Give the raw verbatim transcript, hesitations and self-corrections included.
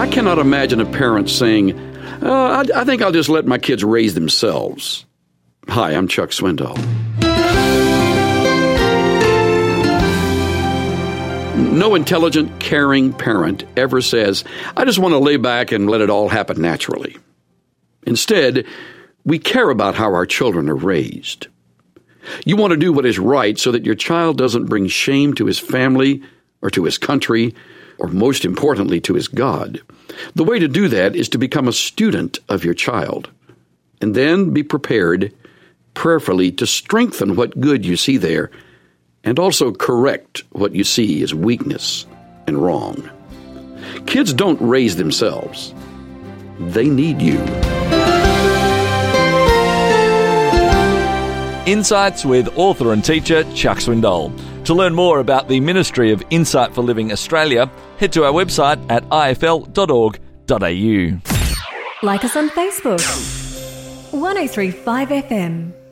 I cannot imagine a parent saying, uh, I, I think I'll just let my kids raise themselves. Hi, I'm Chuck Swindoll. No intelligent, caring parent ever says, I just want to lay back and let it all happen naturally. Instead, we care about how our children are raised. You want to do what is right so that your child doesn't bring shame to his family or to his country, or most importantly, to his God. The way to do that is to become a student of your child, and then be prepared prayerfully to strengthen what good you see there, and also correct what you see as weakness and wrong. Kids don't raise themselves. They need you. Insights with author and teacher Chuck Swindoll. To learn more about the Ministry of Insight for Living Australia, head to our website at i f l dot org dot a u. Like us on Facebook. one oh three point five F M.